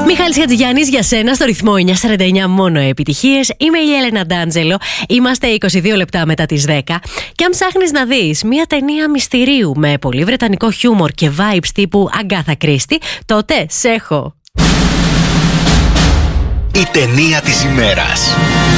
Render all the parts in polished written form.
Μιχάλης Χατζηγιάννης για σένα στο ρυθμό 949 μόνο επιτυχίες. Είμαι η Έλενα Ντάντζελο. Είμαστε 22 λεπτά μετά τις 10. Και αν ψάχνεις να δεις μια ταινία μυστηρίου με πολύ βρετανικό χιούμορ και vibes τύπου Αγκάθα Κρίστη, τότε σε έχω. Η ταινία της ημέρας.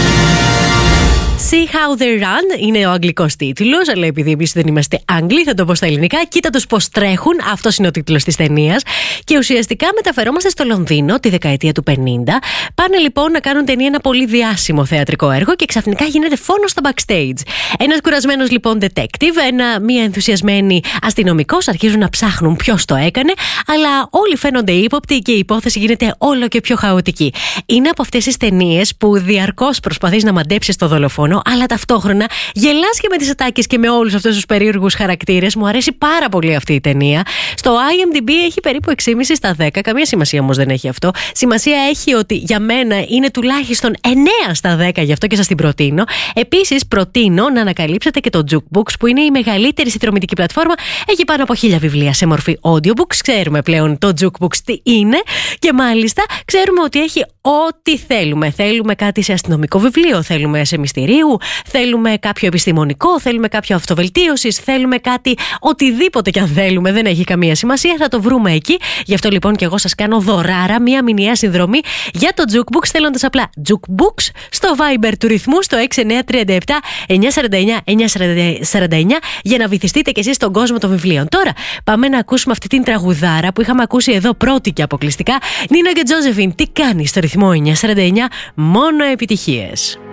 See how they run είναι ο αγγλικός τίτλος, αλλά επειδή εμείς δεν είμαστε Άγγλοι, θα το πω στα ελληνικά. Κοίτα τους πως τρέχουν, αυτός είναι ο τίτλος της ταινίας. Και ουσιαστικά μεταφερόμαστε στο Λονδίνο τη δεκαετία του 50. Πάνε λοιπόν να κάνουν ταινία ένα πολύ διάσημο θεατρικό έργο και ξαφνικά γίνεται φόνος στο backstage. Ένας κουρασμένος λοιπόν detective, μία ενθουσιασμένη αστυνομικός αρχίζουν να ψάχνουν ποιος το έκανε, αλλά όλοι φαίνονται ύποπτοι και η υπόθεση γίνεται όλο και πιο χαοτική. Είναι από αυτές τις ταινίες που διαρκώς προσπαθείς να μαντέψεις το δολοφόνο, αλλά ταυτόχρονα γελάς και με τις ατάκες και με όλους αυτούς τους περίεργους χαρακτήρες. Μου αρέσει πάρα πολύ αυτή η ταινία. Στο IMDb έχει περίπου 6,5 στα 10. Καμία σημασία όμως δεν έχει αυτό. Σημασία έχει ότι για μένα είναι τουλάχιστον 9 στα 10, γι' αυτό και σας την προτείνω. Επίσης, προτείνω να ανακαλύψετε και το Jukebox, που είναι η μεγαλύτερη συνδρομητική πλατφόρμα. Έχει πάνω από 1000 βιβλία σε μορφή audiobooks. Ξέρουμε πλέον το Jukebox τι είναι. Και μάλιστα ξέρουμε ότι έχει ό,τι θέλουμε. Θέλουμε κάτι σε αστυνομικό βιβλίο, θέλουμε σε μυστηρίου, θέλουμε κάποιο επιστημονικό, θέλουμε κάποιο αυτοβελτίωσης, θέλουμε κάτι οτιδήποτε κι αν θέλουμε, δεν έχει καμία σημασία, θα το βρούμε εκεί. Γι' αυτό λοιπόν και εγώ σας κάνω δωράρα μια μηνιαία συνδρομή για το Jukebox, στέλνοντας απλά Jukebox στο Viber του ρυθμού στο 6937 949 949 για να βυθιστείτε κι εσείς στον κόσμο των βιβλίων. Τώρα πάμε να ακούσουμε αυτή την τραγουδάρα που είχαμε ακούσει εδώ πρώτη και αποκλειστικά. Νίνο και Τζόζεφιν, τι κάνει στο ρυθμό 949 μόνο επιτυχίες.